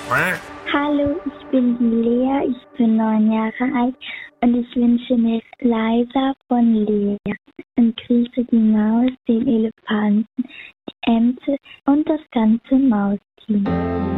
Hallo, ich bin die Lea, ich bin 9 Jahre alt und ich wünsche mir Leisa von Lea und grüße die Maus, den Elefanten, die Ente und das ganze Mausteam.